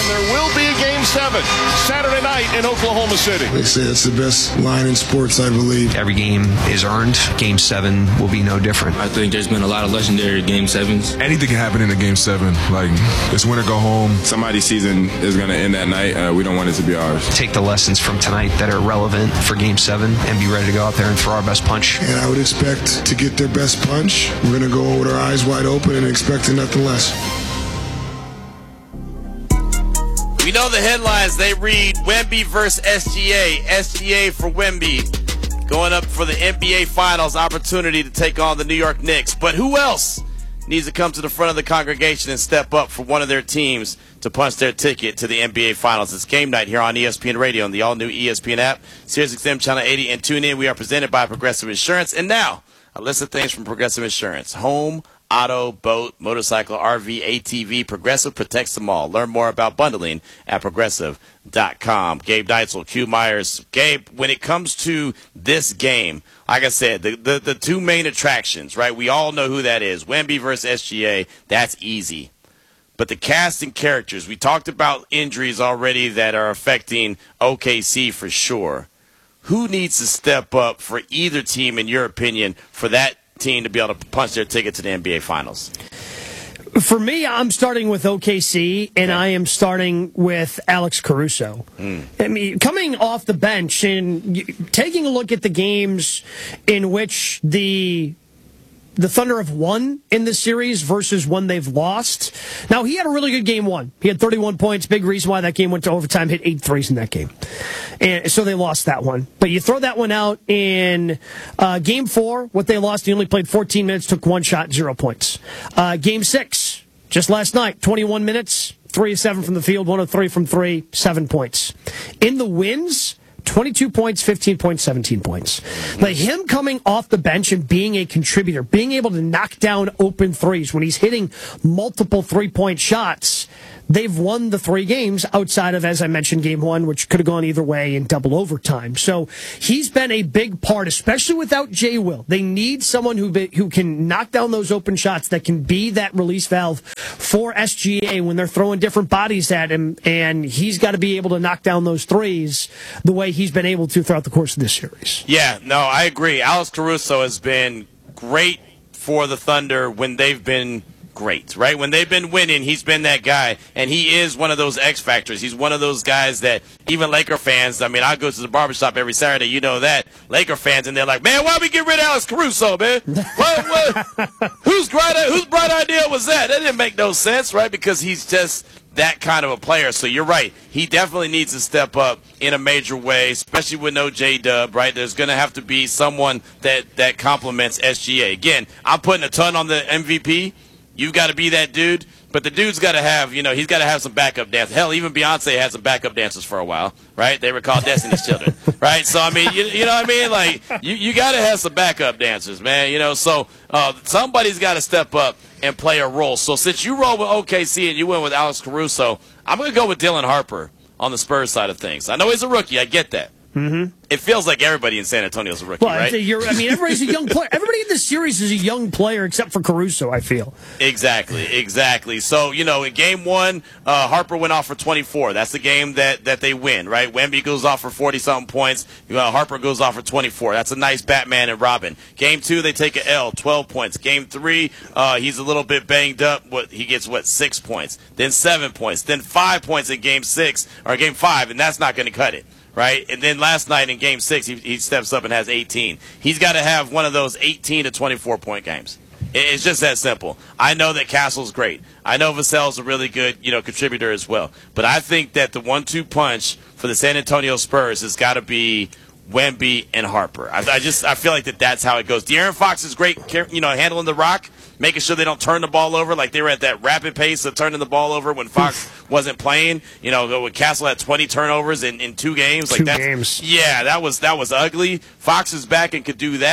and there will be a Game 7 Saturday night in Oklahoma City. They say it's the best line in sports, I believe. Every game is earned. Game 7 will be no different. I think there's been a lot of legendary Game 7s. Anything can happen in a Game 7. Like, it's win or go home. Somebody's season is going to end that night. We don't want it to be ours. Take the lessons from tonight that are relevant for Game 7 and be ready to go out there and throw our best punch. And I would expect to get their best punch. We're going to go with our eyes wide open and expecting nothing less. We know the headlines. They read Wemby versus SGA. SGA for Wemby. Going up for the NBA Finals opportunity to take on the New York Knicks. But who else needs to come to the front of the congregation and step up for one of their teams to punch their ticket to the NBA Finals? It's game night here on ESPN Radio and the all-new ESPN app, SiriusXM Channel 80, and tune in. We are presented by Progressive Insurance. And now, a list of things from Progressive Insurance. Home, auto, boat, motorcycle, RV, ATV. Progressive protects them all. Learn more about bundling at Progressive.com. Gabe Deitzel, Q Myers. Gabe, when it comes to this game, like I said, the two main attractions, right? We all know who that is. Wemby versus SGA, that's easy. But the cast and characters, we talked about injuries already that are affecting OKC for sure. Who needs to step up for either team, in your opinion, for that team to be able to punch their ticket to the NBA Finals? For me, I'm starting with OKC, and I am starting with Alex Caruso. I mean, coming off the bench and taking a look at the games in which the Thunder have won in this series versus when they've lost. Now, he had a really good game one. He had 31 points. Big reason why that game went to overtime. Hit 8 threes in that game. And so they lost that one. But you throw that one out in game 4, what they lost, he only played 14 minutes, took 1 shot, 0 points. Game 6, just last night, 21 minutes, 3 of 7 from the field, 1 of 3 from 3, 7 points. In the wins, 22 points, 15 points, 17 points. Like him coming off the bench and being a contributor, being able to knock down open threes when he's hitting multiple three-point shots, they've won the 3 games outside of, as I mentioned, game 1, which could have gone either way in double overtime. So he's been a big part, especially without Jay Will. They need someone who can knock down those open shots, that can be that release valve for SGA when they're throwing different bodies at him, and he's got to be able to knock down those threes the way he's been able to throughout the course of this series. Yeah, no, I agree. Alex Caruso has been great for the Thunder when they've been great, right? When they've been winning, he's been that guy, and he is one of those X factors. He's one of those guys that even Laker fans, I mean, I go to the barbershop every Saturday, you know that, Laker fans, and they're like, man, why we get rid of Alex Caruso, man? Whose bright idea was that? That didn't make no sense, right? Because he's just that kind of a player. So you're right. He definitely needs to step up in a major way, especially with no J-Dub, right? There's going to have to be someone that complements SGA. Again, I'm putting a ton on the MVP. You've got to be that dude, but the dude's got to have, he's got to have some backup dancers. Hell, even Beyonce had some backup dancers for a while, right? They were called Destiny's Children, right? So, I mean, you know what I mean? Like, you got to have some backup dancers, man, So, somebody's got to step up and play a role. So, since you roll with OKC and you went with Alex Caruso, I'm going to go with Dylan Harper on the Spurs side of things. I know he's a rookie. I get that. Mm-hmm. It feels like everybody in San Antonio is a rookie, right? Everybody's a young player. Everybody in this series is a young player except for Caruso, I feel. Exactly. So, in game 1, Harper went off for 24. That's the game that they win, right? Wemby goes off for 40-something points. Harper goes off for 24. That's a nice Batman and Robin. Game 2, they take a L, 12 points. Game 3, he's a little bit banged up. He gets, 6 points. Then 7 points. Then 5 points in game 5, and that's not going to cut it. Right? And then last night in Game 6, he steps up and has 18. He's got to have one of those 18 to 24-point games. It's just that simple. I know that Castle's great. I know Vassell's a really good, contributor as well. But I think that the 1-2 punch for the San Antonio Spurs has got to be Wemby and Harper. I feel like that's how it goes. De'Aaron Fox is great, handling the rock, making sure they don't turn the ball over, like they were at that rapid pace of turning the ball over when Fox wasn't playing. When Castle had 20 turnovers in 2 games. Two games. Yeah, that was ugly. Fox is back and could do that.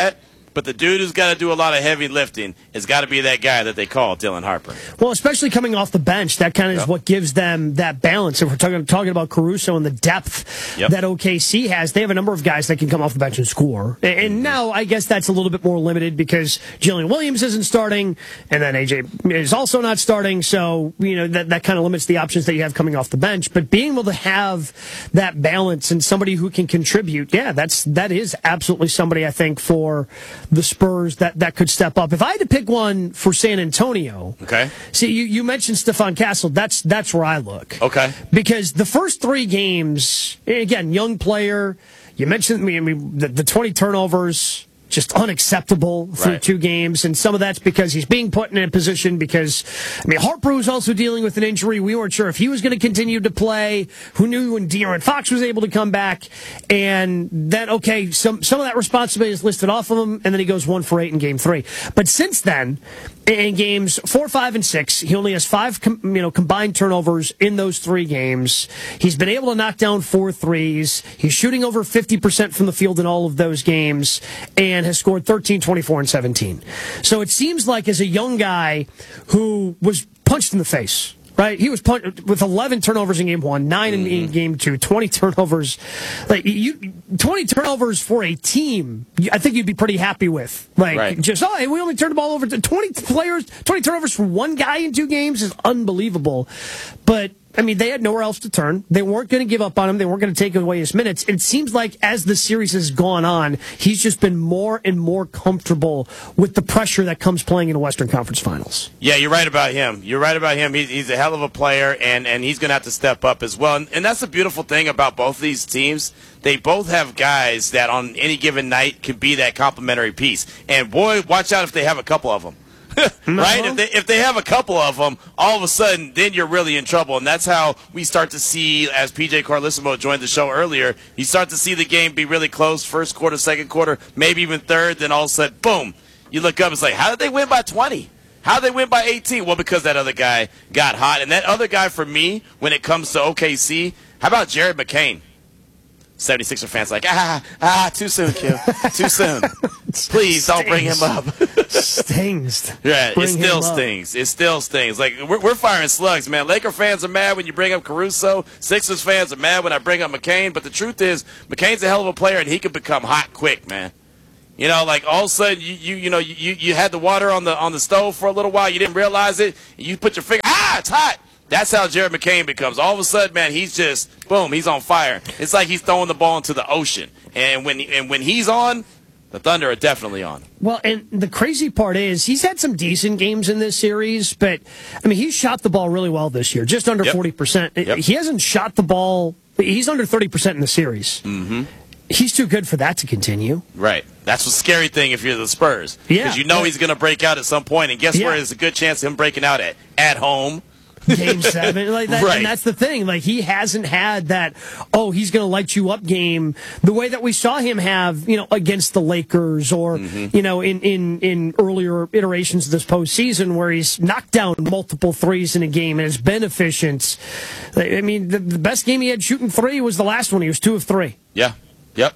But the dude who's got to do a lot of heavy lifting has got to be that guy that they call Dylan Harper. Well, especially coming off the bench, that kind of is what gives them that balance. If we're talking about Caruso and the depth that OKC has, they have a number of guys that can come off the bench and score. And now I guess that's a little bit more limited because Jalen Williams isn't starting, and then AJ is also not starting. So, that kind of limits the options that you have coming off the bench. But being able to have that balance and somebody who can contribute, that is absolutely somebody I think for the Spurs that could step up. If I had to pick one for San Antonio, see, you mentioned Stephon Castle. That's where I look. Okay. Because the first 3 games, again, young player, you mentioned the 20 turnovers, just unacceptable through 2 games. And some of that's because he's being put in a position because, Harper was also dealing with an injury. We weren't sure if he was going to continue to play. Who knew when De'Aaron Fox was able to come back? And then, some of that responsibility is listed off of him, and then he goes 1 for 8 in game 3. But since then, in games 4, 5, and 6, he only has 5 combined turnovers in those 3 games. He's been able to knock down 4 threes. He's shooting over 50% from the field in all of those games, and has scored 13, 24, and 17. So it seems like as a young guy who was punched in the face, right? He was punched with 11 turnovers in game 1, 9 in game 2, 20 turnovers. 20 turnovers for a team, I think you'd be pretty happy with. We only turned the ball over to 20 turnovers for one guy in 2 games is unbelievable. But they had nowhere else to turn. They weren't going to give up on him. They weren't going to take away his minutes. It seems like as the series has gone on, he's just been more and more comfortable with the pressure that comes playing in the Western Conference Finals. Yeah, you're right about him. He's a hell of a player, and he's going to have to step up as well. And that's the beautiful thing about both of these teams. They both have guys that on any given night can be that complementary piece. And, boy, watch out if they have a couple of them. Right? If they have a couple of them, all of a sudden, then you're really in trouble. And that's how we start to see, as PJ Carlissimo joined the show earlier, you start to see the game be really close, first quarter, second quarter, maybe even third, then all of a sudden, boom, you look up, it's like, how did they win by 20? How did they win by 18? Well, because that other guy got hot. And that other guy, for me, when it comes to OKC, how about Jared McCain? 76er fans like, too soon, Q. Too soon. Please don't bring him up. Stings. Yeah, it still stings. It still stings. Like, we're firing slugs, man. Laker fans are mad when you bring up Caruso. Sixers fans are mad when I bring up McCain. But the truth is, McCain's a hell of a player, and he can become hot quick, man. All of a sudden, you had the water on the stove for a little while. You didn't realize it. You put your finger, it's hot. That's how Jared McCain becomes. All of a sudden, man, he's just, boom, he's on fire. It's like he's throwing the ball into the ocean. And when he's on, the Thunder are definitely on. Well, and the crazy part is he's had some decent games in this series, but, he's shot the ball really well this year, just under 40%. He hasn't shot the ball. He's under 30% in the series. Mm-hmm. He's too good for that to continue. Right. That's the scary thing if you're the Spurs. Yeah. Because he's going to break out at some point, and guess where there's a good chance of him breaking out at home. Game 7, like that, right. And that's the thing. Like, he hasn't had that, he's going to light you up game the way that we saw him have, against the Lakers or, in earlier iterations of this postseason where he's knocked down multiple threes in a game and has been efficient. The best game he had shooting 3 was the last one. He was 2 of 3. Yeah. Yep.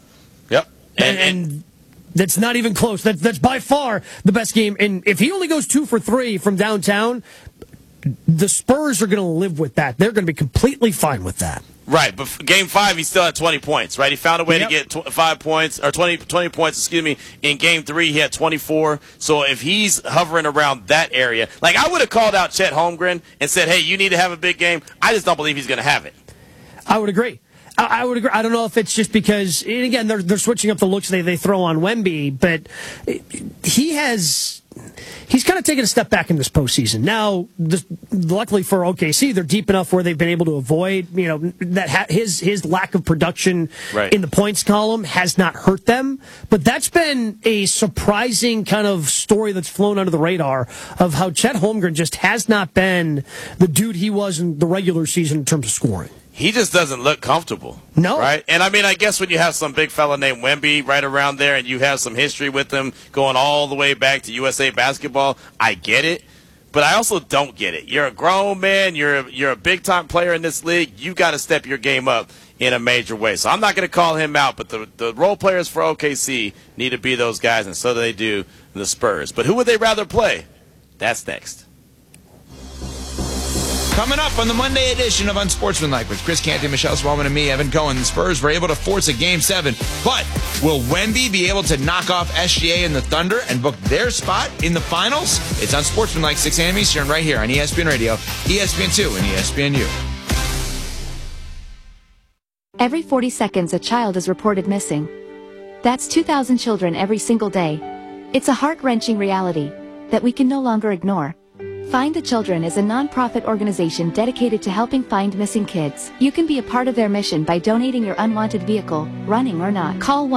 And that's not even close. That's by far the best game. And if he only goes 2 for 3 from downtown, the Spurs are going to live with that. They're going to be completely fine with that. Right, but Game 5, he still had 20 points, right? He found a way to get 5 points, or 20 points, In Game 3, he had 24. So if he's hovering around that area, like I would have called out Chet Holmgren and said, hey, you need to have a big game. I just don't believe he's going to have it. I would agree. I would agree. I don't know if it's just because, and again, they're switching up the looks they throw on Wemby, but he's kind of taken a step back in this postseason. Now, luckily for OKC, they're deep enough where they've been able to avoid, that his lack of production in the points column has not hurt them. But that's been a surprising kind of story that's flown under the radar of how Chet Holmgren just has not been the dude he was in the regular season in terms of scoring. He just doesn't look comfortable. No. Right? And I guess when you have some big fella named Wemby right around there and you have some history with him going all the way back to USA basketball, I get it. But I also don't get it. You're a grown man. You're a big-time player in this league. You got to step your game up. in a major way. So I'm not going to call him out, but the role players for OKC need to be those guys, and so do they do the Spurs. But who would they rather play? That's next. Coming up on the Monday edition of Unsportsmanlike with Chris Canty, Michelle Swellman, and me, Evan Cohen. The Spurs were able to force a Game 7, but will Wemby be able to knock off SGA and the Thunder and book their spot in the finals? It's Unsportsmanlike, 6 a.m. Eastern, right here on ESPN Radio, ESPN2, and ESPNU. Every 40 seconds, a child is reported missing. That's 2,000 children every single day. It's a heart-wrenching reality that we can no longer ignore. Find the Children is a non-profit organization dedicated to helping find missing kids. You can be a part of their mission by donating your unwanted vehicle, running or not. Call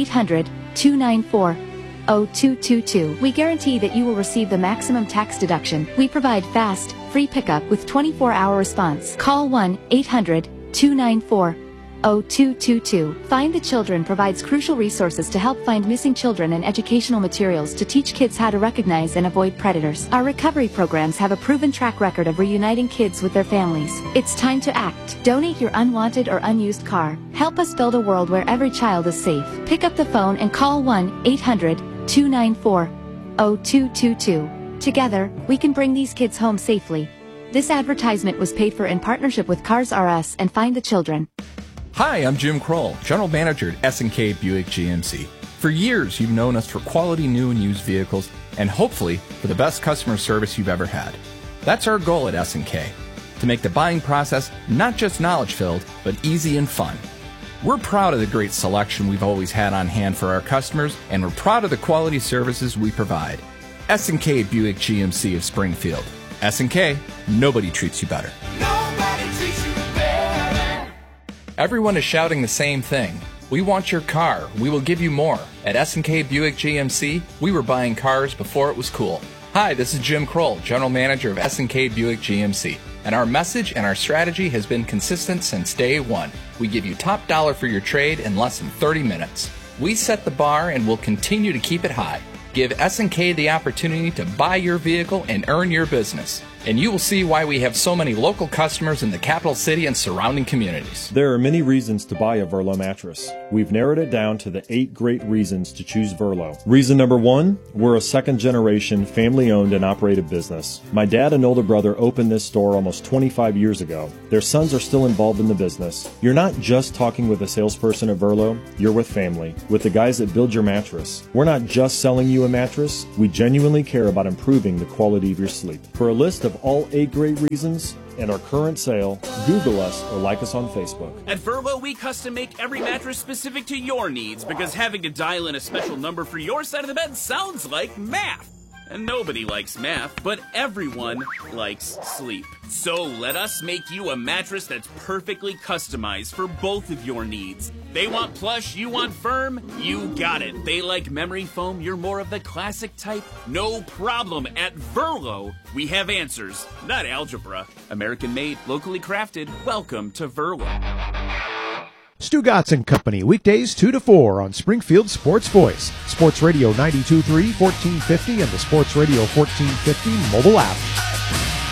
1-800-294-0222. We guarantee that you will receive the maximum tax deduction. We provide fast, free pickup with 24-hour response. Call 1-800-294-0222. Find the Children provides crucial resources to help find missing children and educational materials to teach kids how to recognize and avoid predators. Our recovery programs have a proven track record of reuniting kids with their families. It's time to act. Donate your unwanted or unused car. Help us build a world where every child is safe. Pick up the phone and call 1-800-294-0222. Together, we can bring these kids home safely. This advertisement was paid for in partnership with Cars R Us and Find the Children. Hi, I'm Jim Kroll, General Manager at S&K Buick GMC. For years, you've known us for quality new and used vehicles, and hopefully for the best customer service you've ever had. That's our goal at S&K, to make the buying process not just knowledge-filled, but easy and fun. We're proud of the great selection we've always had on hand for our customers, and we're proud of the quality services we provide. S&K Buick GMC of Springfield. S&K, nobody treats you better. Everyone is shouting the same thing. We want your car. We will give you more. At S&K Buick GMC, we were buying cars before it was cool. Hi, this is Jim Kroll, General Manager of S&K Buick GMC. And our message and our strategy has been consistent since day one. We give you top dollar for your trade in less than 30 minutes. We set the bar and will continue to keep it high. Give S&K the opportunity to buy your vehicle and earn your business. And you will see why we have so many local customers in the capital city and surrounding communities. There are many reasons to buy a Verlo mattress. We've narrowed it down to the 8 great reasons to choose Verlo. Reason number 1, we're a second-generation, family-owned and operated business. My dad and older brother opened this store almost 25 years ago. Their sons are still involved in the business. You're not just talking with a salesperson at Verlo, you're with family, with the guys that build your mattress. We're not just selling you a mattress, we genuinely care about improving the quality of your sleep. For a list of all 8 great reasons and our current sale, Google us or like us on Facebook. At Verlo, we custom make every mattress specific to your needs because having to dial in a special number for your side of the bed sounds like math. And nobody likes math, but everyone likes sleep. So let us make you a mattress that's perfectly customized for both of your needs. They want plush, you want firm, you got it. They like memory foam, you're more of the classic type. No problem. At Verlo, we have answers, not algebra. American made, locally crafted. Welcome to Verlo. Stu Gatz and Company, weekdays 2 to 4 on Springfield Sports Voice, Sports Radio 92.3, 1450, and the Sports Radio 1450 mobile app.